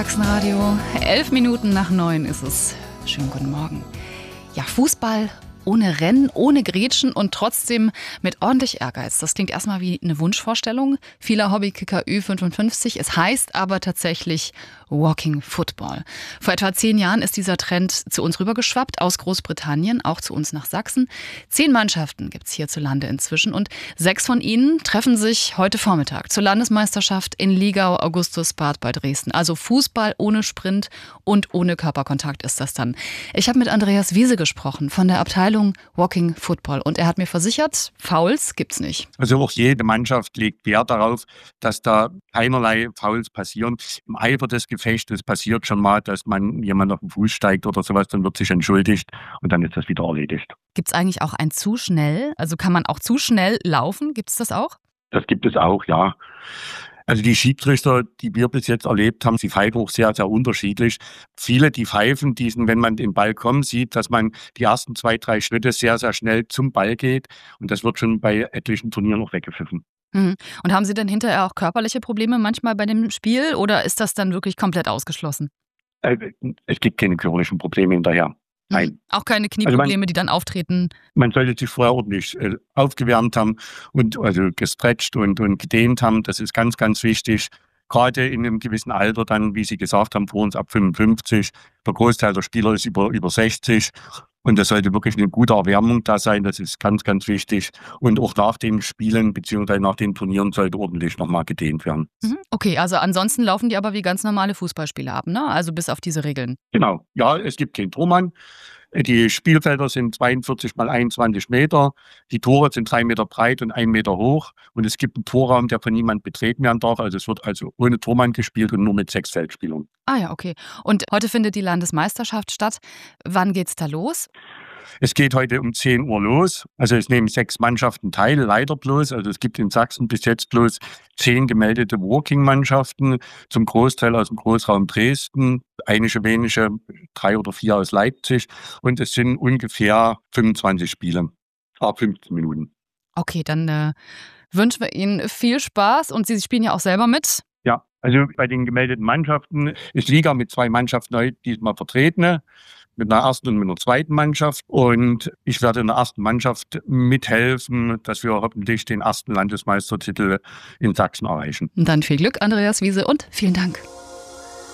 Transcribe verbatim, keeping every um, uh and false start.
Sachsenradio, elf Minuten nach neun ist es. Schönen guten Morgen. Ja, Fußball ohne Rennen, ohne Grätschen und trotzdem mit ordentlich Ehrgeiz. Das klingt erstmal wie eine Wunschvorstellung vieler Hobbykicker Ü fünfundfünfzig. Es heißt aber tatsächlich Walking Football. Vor etwa zehn Jahren ist dieser Trend zu uns rübergeschwappt, aus Großbritannien, auch zu uns nach Sachsen. Zehn Mannschaften gibt es hierzulande inzwischen und sechs von ihnen treffen sich heute Vormittag zur Landesmeisterschaft in Ligau Augustusbad bei Dresden. Also Fußball ohne Sprint und ohne Körperkontakt ist das dann. Ich habe mit Andreas Wiese gesprochen von der Abteilung Walking Football und er hat mir versichert, Fouls gibt's nicht. Also auch jede Mannschaft legt Wert darauf, dass da keinerlei Fouls passieren. Im Eifer des Gefechtes passiert schon mal, dass man jemand auf den Fuß steigt oder sowas, dann wird sich entschuldigt und dann ist das wieder erledigt. Gibt's eigentlich auch ein zu schnell? Also kann man auch zu schnell laufen? Gibt's das auch? Das gibt es auch, ja. Also die Schiedsrichter, die wir bis jetzt erlebt haben, sie pfeifen auch sehr, sehr unterschiedlich. Viele, die pfeifen, diesen, wenn man den Ball kommen sieht, dass man die ersten zwei, drei Schritte sehr, sehr schnell zum Ball geht. Und das wird schon bei etlichen Turnieren noch weggepfiffen. Mhm. Und haben Sie dann hinterher auch körperliche Probleme manchmal bei dem Spiel oder ist das dann wirklich komplett ausgeschlossen? Äh, es gibt keine körperlichen Probleme hinterher. Nein. Auch keine Knieprobleme, also man, die dann auftreten? Man sollte sich vorher ordentlich äh, aufgewärmt haben und also gestretcht und, und gedehnt haben. Das ist ganz, ganz wichtig. Gerade in einem gewissen Alter dann, wie Sie gesagt haben, vor uns ab fünfundfünfzig. Der Großteil der Spieler ist über, über sechzig. Und das sollte wirklich eine gute Erwärmung da sein. Das ist ganz, ganz wichtig. Und auch nach den Spielen bzw. nach den Turnieren sollte ordentlich nochmal gedehnt werden. Okay, also ansonsten laufen die aber wie ganz normale Fußballspieler ab, ne? Also bis auf diese Regeln. Genau. Ja, es gibt keinen Tormann. Die Spielfelder sind zweiundvierzig mal einundzwanzig Meter. Die Tore sind drei Meter breit und ein Meter hoch. Und es gibt einen Torraum, der von niemand betreten werden darf. Also es wird also ohne Tormann gespielt und nur mit sechs Feldspielern. Ah ja, okay. Und heute findet die Landesmeisterschaft statt. Wann geht's da los? Es geht heute um zehn Uhr los. Also es nehmen sechs Mannschaften teil, leider bloß. Also es gibt in Sachsen bis jetzt bloß zehn gemeldete Walking-Mannschaften, zum Großteil aus dem Großraum Dresden, einige wenige, drei oder vier aus Leipzig. Und es sind ungefähr fünfundzwanzig Spiele, ab fünfzehn Minuten. Okay, dann äh, wünschen wir Ihnen viel Spaß und Sie spielen ja auch selber mit. Ja, also bei den gemeldeten Mannschaften ist Liga mit zwei Mannschaften heute diesmal vertreten, mit einer ersten und mit einer zweiten Mannschaft. Und ich werde in der ersten Mannschaft mithelfen, dass wir hoffentlich den ersten Landesmeistertitel in Sachsen erreichen. Und dann viel Glück, Andreas Wiese, und vielen Dank.